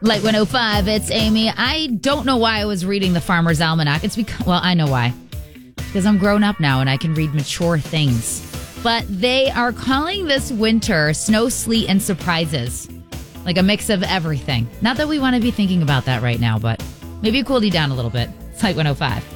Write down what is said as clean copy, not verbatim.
Light 105, it's Amy. I don't know why I was reading the Farmer's Almanac. It's because, well, I know why. Because I'm grown up now and I can read mature things. But they are calling this winter snow, sleet, and surprises. Like a mix of everything. Not that we want to be thinking about that right now, but maybe it cooled you down a little bit. It's Light 105.